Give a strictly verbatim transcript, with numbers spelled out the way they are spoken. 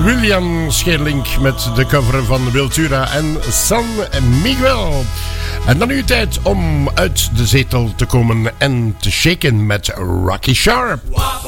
William Scherlink met de cover van Wiltura en San Miguel. En dan nu tijd om uit de zetel te komen en te shaken met Rocky Sharp.